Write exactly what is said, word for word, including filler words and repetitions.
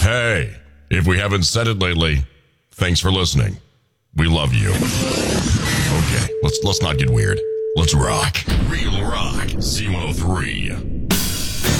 Hey, if we haven't said it lately, thanks for listening. We love you. Okay, let's let's not get weird. Let's rock. Real rock. C one oh three.